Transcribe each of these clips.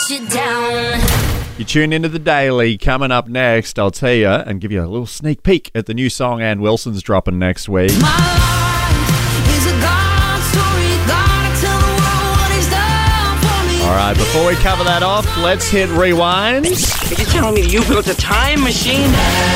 let you down. You tune into The Daily. Coming up next, I'll tell you and give you a little sneak peek at the new song Ann Wilson's dropping next week. My life is a God story. Gotta tell the world what he's done for me. All right, before we cover that off, let's hit rewind. Are you telling me that you built a time machine?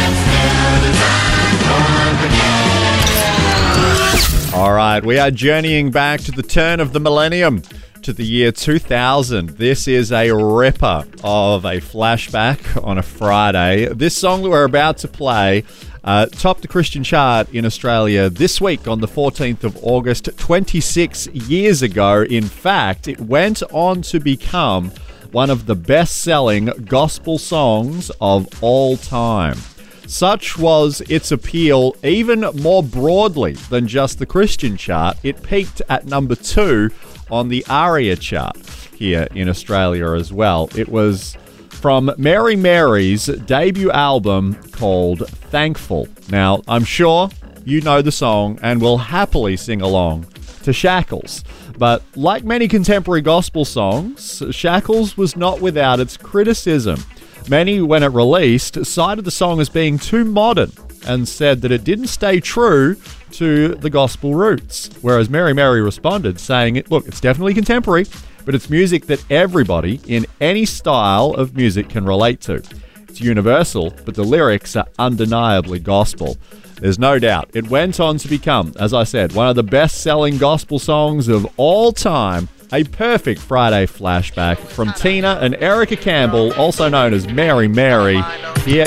All right, we are journeying back to the turn of the millennium, to the year 2000. This is a ripper of a flashback on a Friday. This song that we're about to play topped the Christian chart in Australia this week on the 14th of August, 26 years ago. In fact, it went on to become one of the best-selling gospel songs of all time. Such was its appeal even more broadly than just the Christian chart. It peaked at number 2 on the ARIA chart here in Australia as well. It was from Mary Mary's debut album called Thankful. Now, I'm sure you know the song and will happily sing along to Shackles. But like many contemporary gospel songs, Shackles was not without its criticism. Many, when it released, cited the song as being too modern and said that it didn't stay true to the gospel roots. Whereas Mary Mary responded saying, look, it's definitely contemporary, but it's music that everybody in any style of music can relate to. It's universal, but the lyrics are undeniably gospel. There's no doubt. It went on to become, as I said, one of the best-selling gospel songs of all time. A perfect Friday flashback from Tina and Erica Campbell, also known as Mary Mary. Here